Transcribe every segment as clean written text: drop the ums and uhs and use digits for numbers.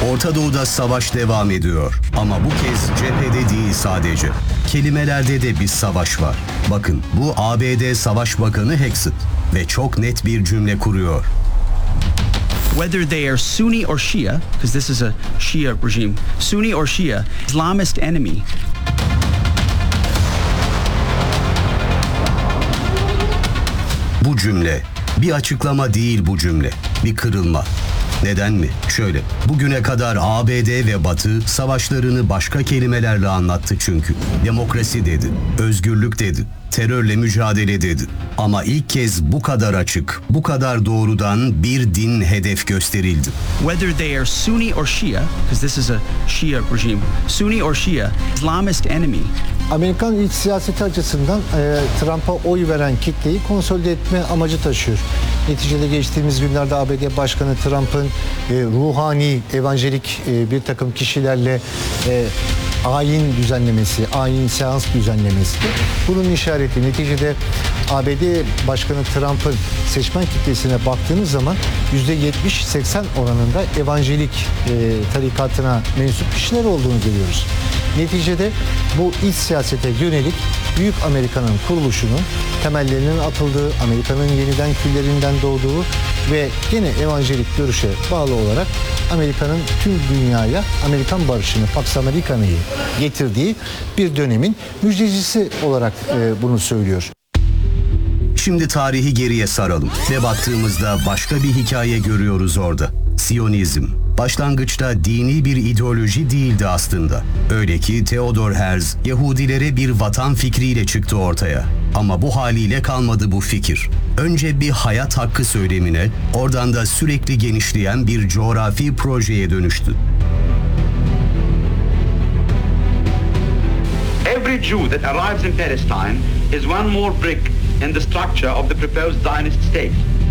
Orta Doğu'da savaş devam ediyor. Ama bu kez cephede değil sadece. Kelimelerde de bir savaş var. Bakın, bu ABD Savaş Bakanı Hexet ve çok net bir cümle kuruyor. Whether they are Sunni or Shia, because this is a Shia regime, Sunni or Shia, Islamist enemy. Bu cümle bir açıklama değil, bu cümle bir kırılma. Neden mi? Şöyle, bugüne kadar ABD ve Batı savaşlarını başka kelimelerle anlattı çünkü. Demokrasi dedi, özgürlük dedi, terörle mücadele dedi. Ama ilk kez bu kadar açık, bu kadar doğrudan bir din hedef gösterildi. Whether they are Sunni or Shia, because this is a Shia regime, Sunni or Shia, Islamist enemy. Amerikan iç siyaseti açısından Trump'a oy veren kitleyi konsolide etme amacı taşıyor. Neticede geçtiğimiz günlerde ABD Başkanı Trump'ın ruhani, evanjelik bir takım kişilerle ayin düzenlemesi, ayin seans düzenlemesi. Bunun işareti. Neticede ABD Başkanı Trump'ın seçmen kitlesine baktığınız zaman %70-80 oranında evanjelik tarikatına mensup kişiler olduğunu görüyoruz. Neticede bu iç siyasete yönelik Büyük Amerika'nın kuruluşunun temellerinin atıldığı, Amerika'nın yeniden küllerinden doğduğu ve gene evanjelik görüşe bağlı olarak Amerika'nın tüm dünyaya Amerikan barışını, Pax Americana'yı getirdiği bir dönemin müjdecisi olarak bunu söylüyor. Şimdi tarihi geriye saralım ve baktığımızda başka bir hikaye görüyoruz orada. Siyonizm. Başlangıçta dini bir ideoloji değildi aslında. Öyle ki Theodor Herzl Yahudilere bir vatan fikriyle çıktı ortaya. Ama bu haliyle kalmadı bu fikir. Önce bir hayat hakkı söylemine, oradan da sürekli genişleyen bir coğrafi projeye dönüştü. Every Jew that arrives in Palestine is one more brick in the structure of the proposed Zionist state.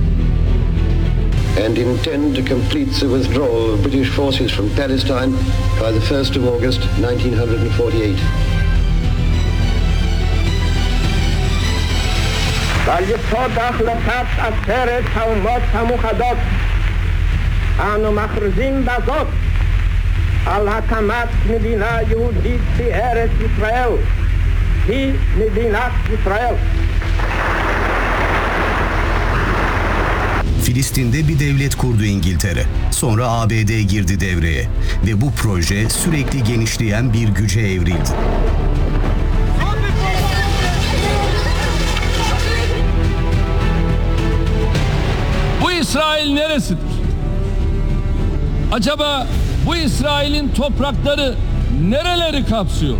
And intend to complete the withdrawal of British forces from Palestine by the 1st of August 1948. ولیسا داخل قبض از سر تومات هموخدات انو مخرزین بزاد الحکمت مدینه یهودی فی ارض اسرائیل فی مدینه اسرائیل. Filistin'de bir devlet kurdu İngiltere. Sonra ABD girdi devreye ve bu proje sürekli genişleyen bir güce evrildi. Bu İsrail neresidir? Acaba bu İsrail'in toprakları nereleri kapsıyor?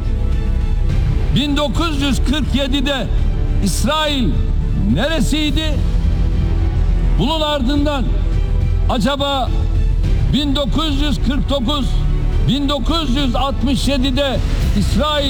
1947'de İsrail neresiydi? Bunun ardından acaba 1949-1967'de İsrail